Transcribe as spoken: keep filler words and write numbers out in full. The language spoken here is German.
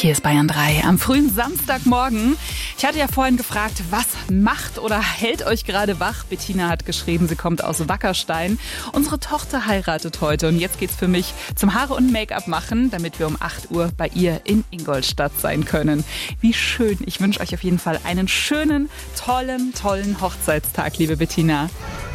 Hier ist Bayern drei am frühen Samstagmorgen. Ich hatte ja vorhin gefragt, was macht oder hält euch gerade wach? Bettina hat geschrieben, sie kommt aus Wackerstein. Unsere Tochter heiratet heute und jetzt geht's für mich zum Haare und Make-up machen, damit wir um acht Uhr bei ihr in Ingolstadt sein können. Wie schön. Ich wünsche euch auf jeden Fall einen schönen, tollen, tollen Hochzeitstag, liebe Bettina.